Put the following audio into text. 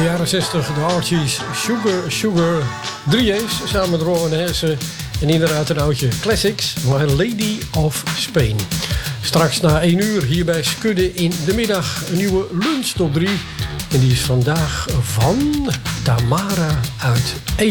de jaren 60 de Archies, Sugar, 3A's samen met Rowan Hesse. En inderdaad een oudje Classics, My Lady of Spain. Straks na 1 uur hier bij Skudde in de middag een nieuwe lunch top 3. En die is vandaag van Tamara uit Ede.